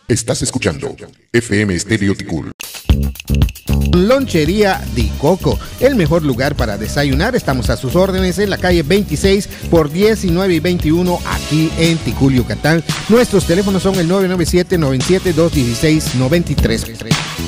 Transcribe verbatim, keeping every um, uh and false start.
Estás escuchando F M Estéreo Ticul. Lonchería Di Coco, el mejor lugar para desayunar. Estamos a sus órdenes en la calle veintiséis por diecinueve y veintiuno aquí en Ticul, Yucatán. Nuestros teléfonos son el nueve nueve siete, nueve siete dos uno seis, nueve tres.